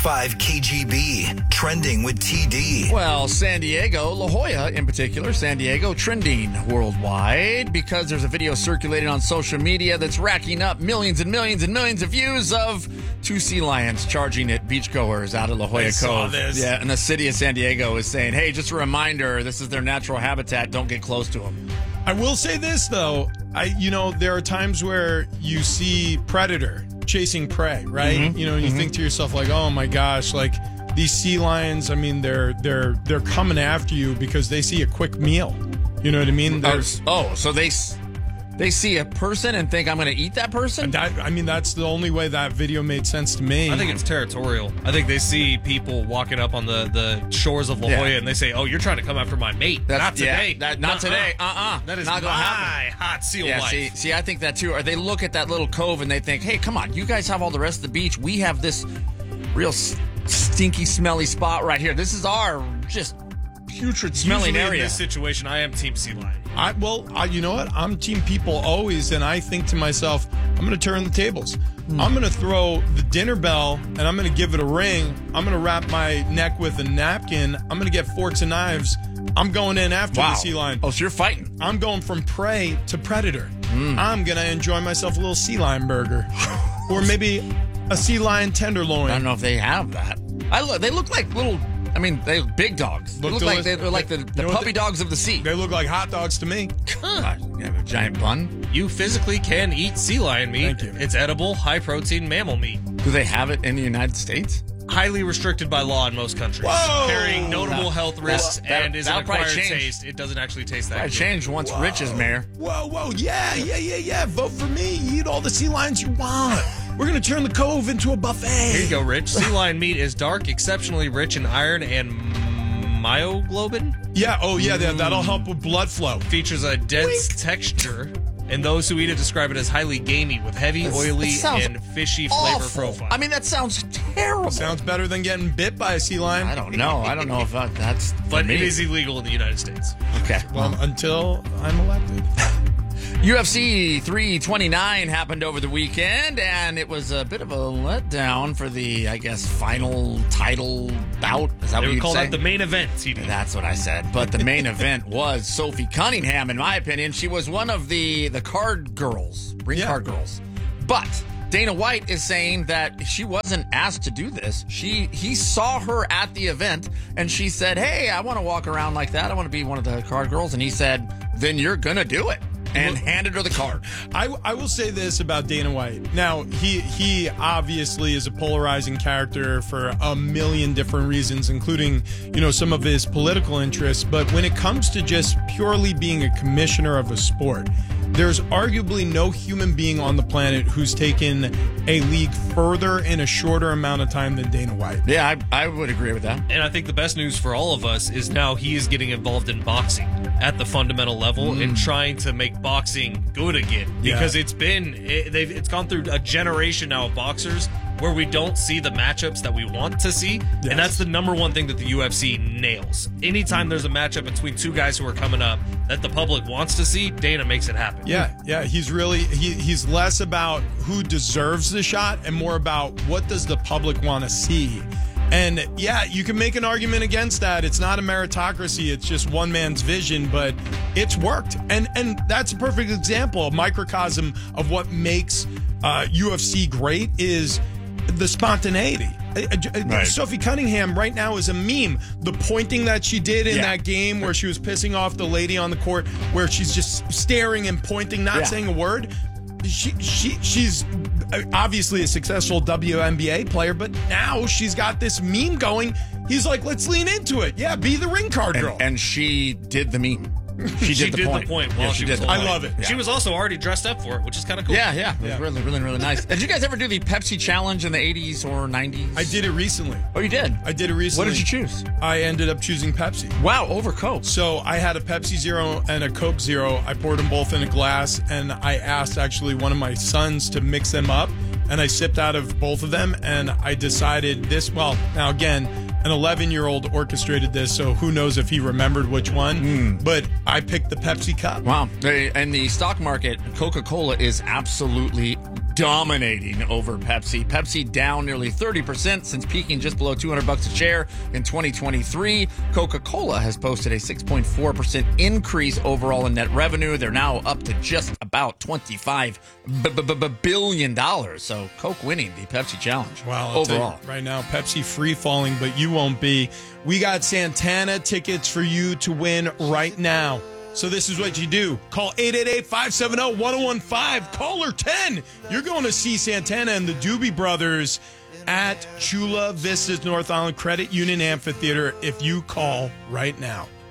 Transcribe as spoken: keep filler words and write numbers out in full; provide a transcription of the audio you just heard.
five K G B, trending with T D. Well, San Diego, La Jolla in particular, San Diego trending worldwide because there's a video circulating on social media that's racking up millions and millions and millions of views of two sea lions charging at beachgoers out of La Jolla I Cove. saw this. Yeah, and the city of San Diego is saying, hey, just a reminder, this is their natural habitat. Don't get close to them. I will say this, though. I, you know, there are times where you see predator chasing prey, right? Mm-hmm. You know, and you mm-hmm. think to yourself, like, oh my gosh, like these sea lions. I mean, they're they're they're coming after you because they see a quick meal. You know what I mean? There's, oh, so they they see a person and think I'm going to eat that person? That, I mean, that's the only way that video made sense to me. I think it's territorial. I think they see people walking up on the, the shores of La Jolla yeah. and they say, oh, you're trying to come after my mate. That's, not today. Yeah, that, not uh-uh. today. Uh-uh. That is not my happen. hot seal yeah, life. See, see, I think that too. Or they look at that little cove and they think, hey, come on, you guys have all the rest of the beach. We have this real s- stinky, smelly spot right here. This is our just putrid smelling Usually area. In this situation, I am Team Sea Lion. I, well, I, you know what? I'm team people always, and I think to myself, I'm going to turn the tables. Mm. I'm going to throw the dinner bell, and I'm going to give it a ring. I'm going to wrap my neck with a napkin. I'm going to get forks and knives. I'm going in after wow. the sea lion. Oh, so you're fighting. I'm going from prey to predator. Mm. I'm going to enjoy myself a little sea lion burger. Or maybe a sea lion tenderloin. I don't know if they have that. I look, they look like little... I mean, they big dogs. They look, look like they're like the, the you know puppy they, dogs of the sea. They look like hot dogs to me. Huh. You have a giant bun. You physically can eat sea lion meat. Thank you. It's edible, high-protein mammal meat. Do they have it in the United States? Highly restricted by law in most countries. Whoa! Carrying notable that, health risks that, and is an probably acquired change. taste. It doesn't actually taste that I good. changed once whoa. Rich is mayor. Whoa, whoa, yeah, yeah, yeah, yeah. Vote for me. Eat all the sea lions you want. We're going to turn the cove into a buffet. Here you go, Rich. Sea lion meat is dark, exceptionally rich in iron and myoglobin. Yeah, oh yeah, that, that'll help with blood flow. Features a dense Wink. texture, and those who eat it describe it as highly gamey with heavy, That's, oily, and fishy awful. flavor profile. I mean, that sounds terrible. Sounds better than getting bit by a sea lion. I don't know. I don't know if that, that's But me. it is illegal in the United States. Okay. Well, well until I'm elected. U F C three twenty-nine happened over the weekend, and it was a bit of a letdown for the, I guess, final title bout. Is that they what you call say? that the main event, T D. That's what I said. But the main event was Sophie Cunningham, in my opinion. She was one of the, the card girls, ring yeah. card girls. But Dana White is saying that she wasn't asked to do this. She He saw her at the event, and she said, hey, I want to walk around like that. I want to be one of the card girls. And he said, then you're going to do it. And handed her the card. I, I will say this about Dana White. Now, he he obviously is a polarizing character for a million different reasons, including, you know, some of his political interests. But when it comes to just purely being a commissioner of a sport, there's arguably no human being on the planet who's taken a league further in a shorter amount of time than Dana White. Yeah, I, I would agree with that. And I think the best news for all of us is now he is getting involved in boxing at the fundamental level mm. and trying to make boxing good again. Because yeah. it's been, it, they've, it's gone through a generation now of boxers where we don't see the matchups that we want to see. Yes. And that's the number one thing that the U F C nails. Anytime there's a matchup between two guys who are coming up that the public wants to see, Dana makes it happen. Yeah, yeah. He's really, he, he's less about who deserves the shot and more about what does the public want to see. And yeah, you can make an argument against that. It's not a meritocracy. It's just one man's vision, but it's worked. And and that's a perfect example, a microcosm of what makes uh, U F C great is the spontaneity. Right. Sophie Cunningham right now is a meme. The pointing that she did in yeah. that game where she was pissing off the lady on the court, where she's just staring and pointing, not yeah. saying a word. She she she's obviously a successful W N B A player, but now she's got this meme going. He's like, let's lean into it. Yeah, be the ring card girl. And, and she did the meme. She did, she the, did point. the point. While yeah, she, she was did. I love it. Yeah. She was also already dressed up for it, which is kind of cool. Yeah, yeah. It was yeah. really, really, really nice. Did you guys ever do the Pepsi challenge in the eighties or nineties? I did it recently. Oh, you did? I did it recently. What did you choose? I ended up choosing Pepsi. Wow, over Coke. So I had a Pepsi Zero and a Coke Zero. I poured them both in a glass, and I asked actually one of my sons to mix them up, and I sipped out of both of them, and I decided this, well, now again, an eleven-year-old orchestrated this, so who knows if he remembered which one, mm. but I picked the Pepsi Cup. Wow. And the stock market, Coca-Cola is absolutely dominating over Pepsi. Pepsi down nearly thirty percent since peaking just below two hundred bucks a share in twenty twenty-three. Coca-Cola has posted a six point four percent increase overall in net revenue. They're now up to just about twenty-five billion dollars. So Coke winning the Pepsi challenge. Wow. I'll overall. tell you right now, Pepsi free falling, but you won't be. We got Santana tickets for you to win right now. So this is what you do. Call eight eight eight, five seven zero, one zero one five. Caller ten. You're going to see Santana and the Doobie Brothers at Chula Vista's North Island Credit Union Amphitheater if you call right now.